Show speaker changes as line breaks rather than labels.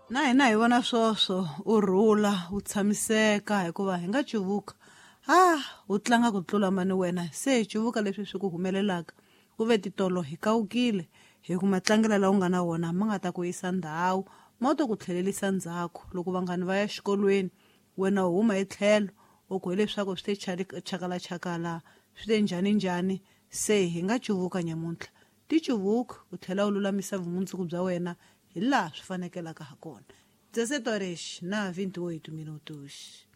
na hina hi vona swoswo u rhula u tshamiseka hikuva hi nga cuvuka u tlanga ku tlula mani wena se hi cuvuka leswi swi ku humelelaka ku ve titolo hi kawukile hi ku matlangela lawa u nga na wona ma nga ta ku yisa ndhawu ma to ku tlhelelisa ndzhaku loko vanghani va ya xikolweni wena u huma etlhelo u ku hileswaku swi te chakalachakala swi te njhani se hi nga cuvuka nyamuntlha ti cuvuka u tlhela u lulamisa vumundzuku bya wena hi laha swi fanekelaka ha kona 17 na 28 minutos